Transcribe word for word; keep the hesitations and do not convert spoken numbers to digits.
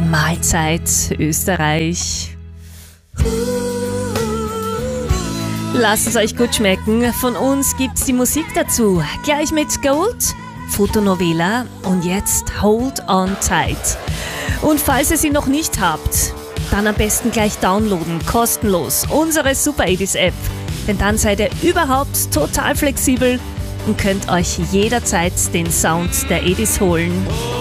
Mahlzeit Österreich. Lasst es euch gut schmecken. Von uns gibt's die Musik dazu. Gleich mit Gold, Fotonovela und jetzt Hold on Tight. Und falls ihr sie noch nicht habt, dann am besten gleich downloaden, kostenlos, unsere Super achtziger App. Denn dann seid ihr überhaupt total flexibel und könnt euch jederzeit den Sound der achtziger holen.